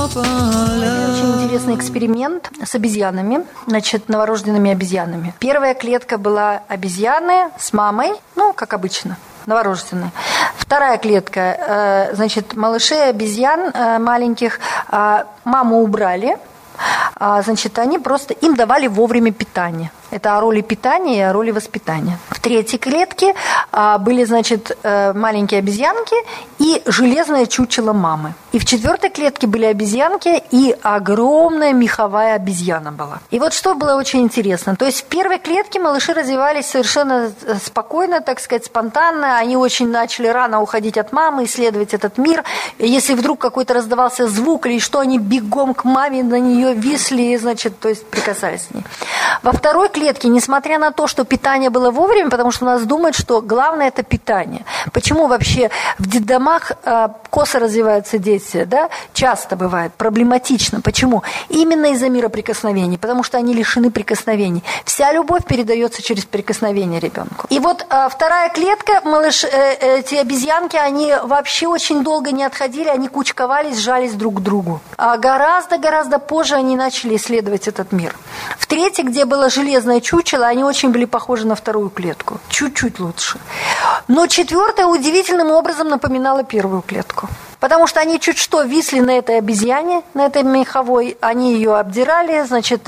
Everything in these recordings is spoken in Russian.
Очень интересный эксперимент с обезьянами, значит, новорожденными обезьянами. Первая клетка была обезьяны с мамой, ну, как обычно, новорожденные. Вторая клетка, значит, малышей обезьян маленьких, маму убрали, значит, они просто им давали вовремя питание. Это о роли питания и о роли воспитания. В третьей клетке были, значит, маленькие обезьянки и железное чучело мамы. И в четвертой клетке были обезьянки и огромная меховая обезьяна была. И вот что было очень интересно. То есть в первой клетке малыши развивались совершенно спокойно, так сказать, спонтанно. Они очень начали рано уходить от мамы, исследовать этот мир. Если вдруг какой-то раздавался звук или что, они бегом к маме, на нее висли, значит, то есть прикасались к ней. Во второй клетке, несмотря на то, что питание было вовремя, потому что у нас думают, что главное – это питание. Почему вообще в детдомах косо развиваются дети, да? Часто бывает, проблематично. Почему? Именно из-за мира прикосновений, потому что они лишены прикосновений. Вся любовь передается через прикосновение ребенку. И вот вторая клетка, эти обезьянки, они вообще очень долго не отходили, они кучковались, сжались друг к другу. А гораздо позже они начали исследовать этот мир. В третьей, где было железное чучело, они очень были похожи на вторую клетку. Чуть-чуть лучше. Но четвертая удивительным образом напоминала первую клетку. Потому что они чуть что висли на этой обезьяне, на этой меховой, они ее обдирали, значит,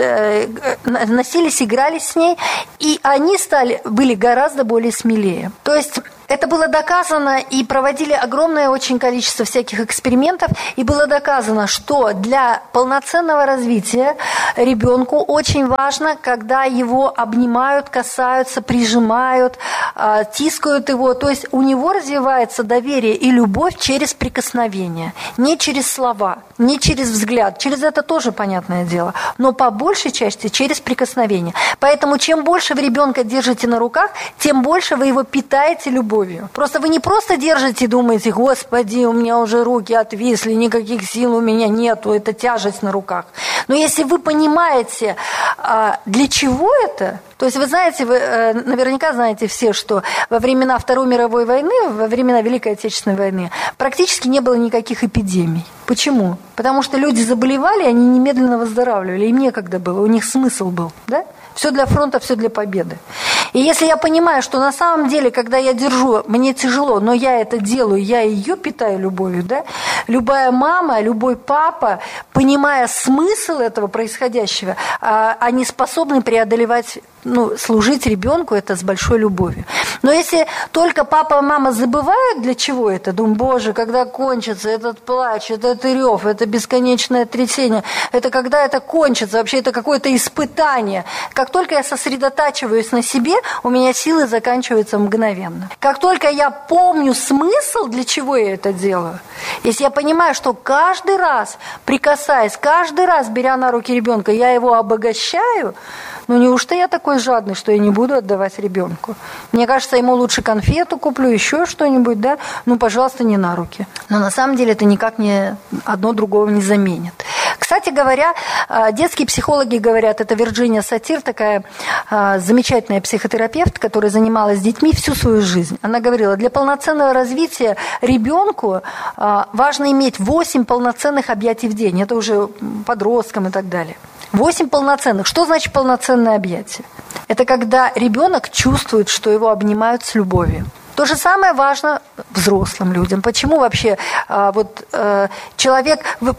носились, игрались с ней, и они были гораздо более смелее. То есть это было доказано, и проводили огромное очень количество всяких экспериментов, и было доказано, что для полноценного развития ребенку очень важно, когда его обнимают, касаются, прижимают, тискают его. То есть у него развивается доверие и любовь через прикосновение, не через слова, не через взгляд. Через это тоже понятное дело, но по большей части через прикосновение. Поэтому чем больше вы ребенка держите на руках, тем больше вы его питаете любовью. Просто вы не просто держите и думаете: Господи, у меня уже руки отвисли, никаких сил у меня нету, это тяжесть на руках. Но если вы понимаете, для чего это, то есть вы знаете, вы наверняка знаете все, что во времена Второй мировой войны, во времена Великой Отечественной войны практически не было никаких эпидемий. Почему? Потому что люди заболевали, они немедленно выздоравливали, им некогда было, у них смысл был, да? Все для фронта, все для победы. И если я понимаю, что на самом деле, когда я держу, мне тяжело, но я это делаю, я ее питаю любовью, да? Любая мама, любой папа, понимая смысл этого происходящего, они способны преодолевать, служить ребенку это с большой любовью. Но если только папа и мама забывают, для чего это, думаю, Боже, когда кончится этот плач, этот рев, это бесконечное трясение, это когда это кончится, вообще это какое-то испытание. Как только я сосредотачиваюсь на себе, у меня силы заканчиваются мгновенно. Как только я помню смысл, для чего я это делаю, если я понимаю, что каждый раз, прикасаясь, каждый раз, беря на руки ребенка, я его обогащаю, неужто я такой жадный, что я не буду отдавать ребенку? Мне кажется, ему лучше конфету куплю, еще что-нибудь, да? Пожалуйста, не на руки. Но на самом деле это никак одно другого не заменит. Кстати говоря, детские психологи говорят, это Вирджиния Сатир, такая замечательная психотерапевт, которая занималась с детьми всю свою жизнь. Она говорила, для полноценного развития ребенку важно иметь 8 полноценных объятий в день. Это уже подросткам и так далее. 8 полноценных. Что значит полноценное объятие? Это когда ребенок чувствует, что его обнимают с любовью. То же самое важно взрослым людям. Почему вообще человек...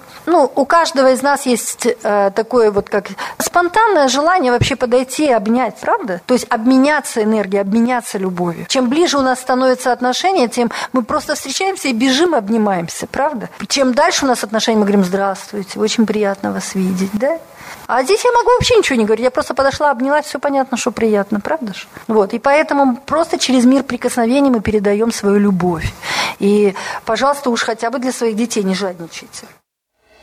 у каждого из нас есть такое как спонтанное желание вообще подойти и обнять, правда? То есть обменяться энергией, обменяться любовью. Чем ближе у нас становятся отношения, тем мы просто встречаемся и бежим, обнимаемся, правда? Чем дальше у нас отношения, мы говорим: здравствуйте, очень приятно вас видеть, да? А здесь я могу вообще ничего не говорить. Я просто подошла, обняла, все понятно, что приятно, правда же? И поэтому просто через мир прикосновений мы передаем свою любовь. И, пожалуйста, уж хотя бы для своих детей не жадничайте.